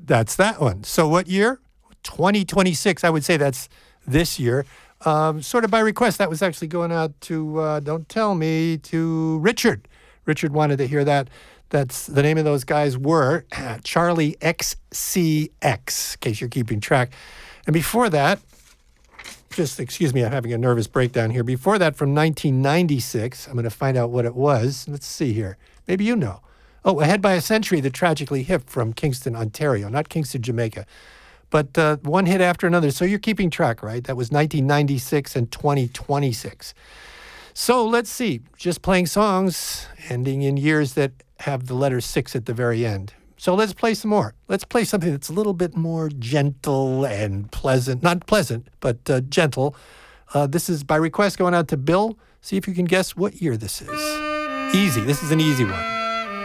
That's that one. So what year? 2026. I would say that's this year. Sort of by request. That was actually going out to, don't tell me, to Richard. Richard wanted to hear that. That's the name of those guys were Charlie XCX, in case you're keeping track. And before that, just excuse me, I'm having a nervous breakdown here. Before that, from 1996, I'm going to find out what it was. Let's see here. Maybe you know. Oh, Ahead by a Century, the Tragically Hip from Kingston, Ontario, not Kingston, Jamaica. But one hit after another. So you're keeping track, right? That was 1996 and 2026. So let's see. Just playing songs ending in years that have the letter 6 at the very end. So let's play some more. Let's play something that's a little bit more gentle and pleasant. Not pleasant, but gentle. This is by request going out to Bill. See if you can guess what year this is. Easy. This is an easy one.